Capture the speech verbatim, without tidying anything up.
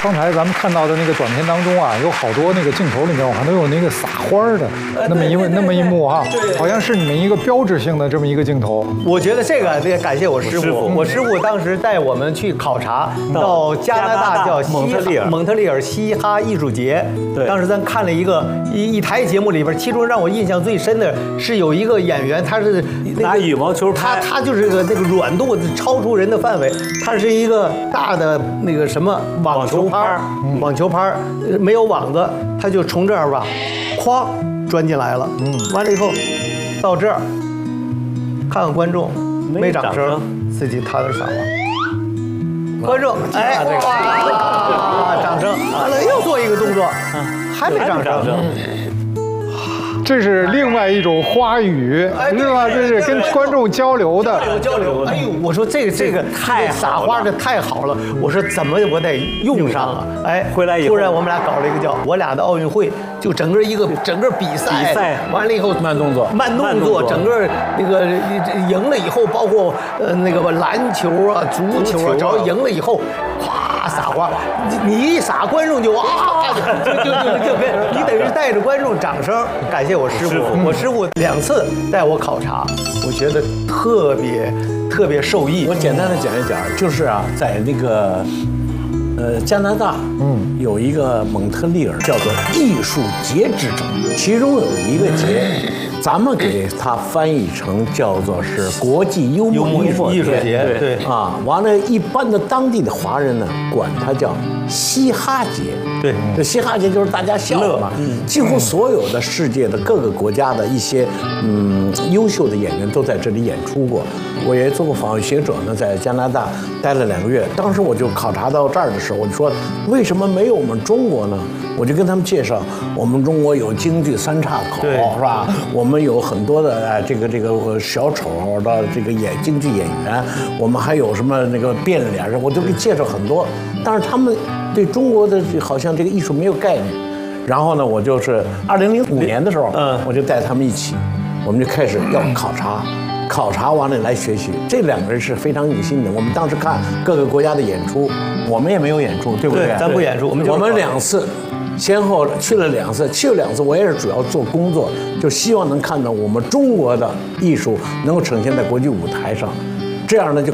刚才咱们看到的那个短片当中啊，有好多那个镜头里面，我看都有那个撒花的那么一那么一幕哈，好像是你们一个标志性的这么一个镜头。 我觉得这个得感谢我师傅，我师傅当时带我们去考察到加拿大叫蒙特利尔蒙特利尔嘻哈艺术节。 对， 当时咱看了一个一一台节目里边，其中让我印象最深的是有一个演员，他是拿羽毛球拍， 他他就是个那个软度超出人的范围，他是一个大的那个什么网球拍，网球拍没有网子，他就从这儿吧，哐钻进来了，嗯，完了以后到这儿看看观众没掌声，自己踏点傻了。观众，哎，哇，掌声！完了又做一个动作，还没掌声。 这是另外一种花语，是吧？这是跟观众交流的， 有交流。哎呦，我说这个这个太撒花的太好了，我说怎么我得用上啊？哎， 回来以后， 突然我们俩搞了一个叫我俩的奥运会，就整个一个整个比赛， 比赛完了以后慢动作， 慢动作，整个那个赢了以后，包括呃那个篮球啊、足球啊，只要赢了以后，哗撒花，你一撒，观众就啊，就就就就跟你等于带着观众掌声，感谢。我师傅，我师傅两次带我考察，我觉得特别特别受益。 我简单的讲一讲，就是啊，在那个呃加拿大，嗯，有一个蒙特利尔叫做艺术节之城，其中有一个节，咱们给它翻译成叫做是国际幽默艺术艺术节，对啊，完了，一般的当地的华人呢，管它叫嘻哈节。 对， 这嘻哈节就是大家笑嘛，几乎所有的世界的各个国家的一些嗯优秀的演员都在这里演出过。我也做过访问学者呢，在加拿大待了两个月。当时我就考察到这儿的时候，我就说为什么没有我们中国呢？我就跟他们介绍，我们中国有京剧三岔口，是吧？我们有很多的哎这个这个小丑的这个演京剧演员，我们还有什么那个变脸人，我就给介绍很多。但是他们对中国的好像这个艺术没有概念。然后呢，我就是二零零五年的时候，嗯，我就带他们一起，我们就开始要考察。考察完了来学习，这两个人是非常用心的。我们当时看各个国家的演出，我们也没有演出，对不对？ 对，咱不演出，我们我们两次，先后去了两次，去了两次，我也是主要做工作，就希望能看到我们中国的艺术能够呈现在国际舞台上。这样呢，就